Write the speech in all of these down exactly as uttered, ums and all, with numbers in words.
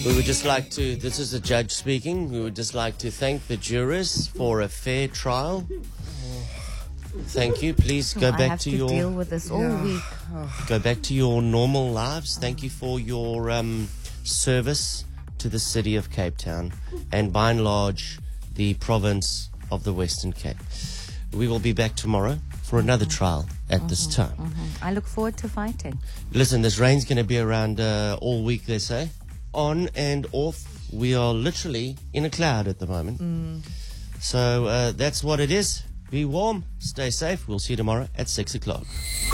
We would just like to, this is the judge speaking, we would just like to thank the jurors for a fair trial. Thank you. Please go I back have to, to your deal with this all Yeah. week. go back to your normal lives. Thank you for your um, service to the city of Cape Town and by and large the province of the Western Cape. We will be back tomorrow for another trial at this time. I look forward to fighting. Listen, this rain's going to be around uh, all week, they say. On and off. We are literally in a cloud at the moment. Mm. So uh, that's what it is. Be warm, stay safe. We'll see you tomorrow at six o'clock.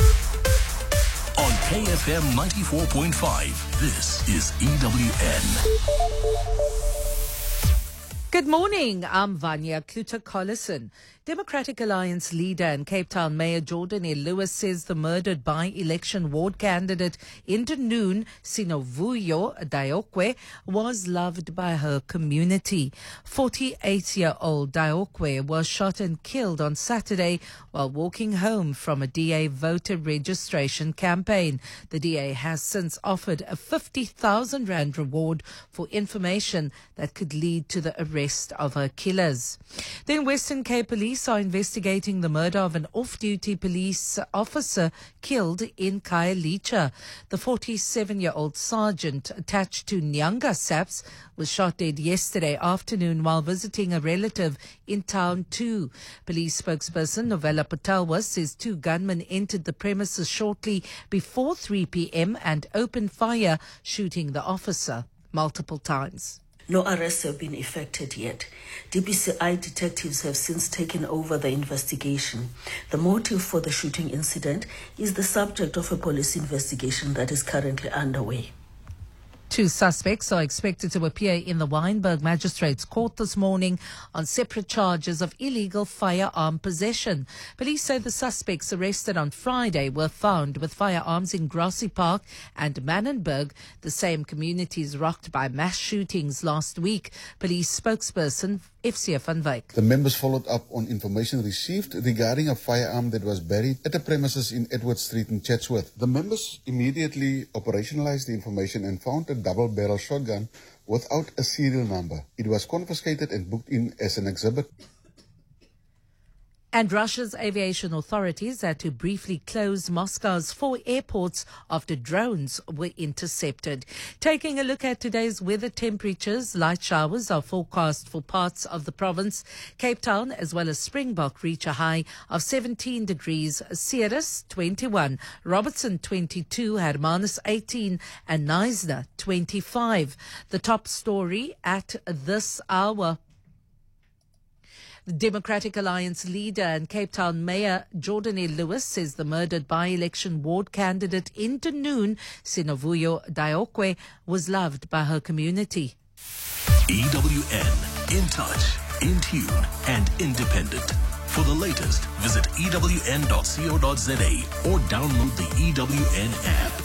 On K F M ninety-four point five, this is E W N. Good morning. I'm Vanya Kluter-Collison. Democratic Alliance leader and Cape Town Mayor Jordan E. Lewis says the murdered by-election ward candidate in Dunoon, Sinovuyo Daokwe, was loved by her community. forty-eight-year-old Daokwe was shot and killed on Saturday while walking home from a D A voter registration campaign. The D A has since offered a fifty thousand rand reward for information that could lead to the arrest of her killers. Then Western Cape Police are investigating the murder of an off-duty police officer killed in Khayelitsha. The forty-seven-year-old sergeant attached to Nyanga Saps was shot dead yesterday afternoon while visiting a relative in town too. Police spokesperson Novella Patalwa says two gunmen entered the premises shortly before three p.m. and opened fire, shooting the officer multiple times. No arrests have been effected yet. D P C I detectives have since taken over the investigation. The motive for the shooting incident is the subject of a police investigation that is currently underway. Two suspects are expected to appear in the Wynberg Magistrates Court this morning on separate charges of illegal firearm possession. Police say the suspects arrested on Friday were found with firearms in Grassy Park and Mannenberg, the same communities rocked by mass shootings last week. Police spokesperson F C van Wyk. The members followed up on information received regarding a firearm that was buried at the premises in Edward Street in Chatsworth. The members immediately operationalized the information and found a double-barrel shotgun without a serial number. It was confiscated and booked in as an exhibit. And Russia's aviation authorities had to briefly close Moscow's four airports after drones were intercepted. Taking a look at today's weather temperatures, light showers are forecast for parts of the province. Cape Town as well as Springbok reach a high of seventeen degrees, Ceres twenty-one, Robertson twenty-two, Hermanus eighteen and Knysna twenty-five. The top story at this hour. The Democratic Alliance leader and Cape Town Mayor Jordan E. Lewis says the murdered by-election ward candidate in Dunoon, Sinovuyo Daokwe, was loved by her community. E W N, in touch, in tune, and independent. For the latest, visit E W N dot co dot za or download the E W N app.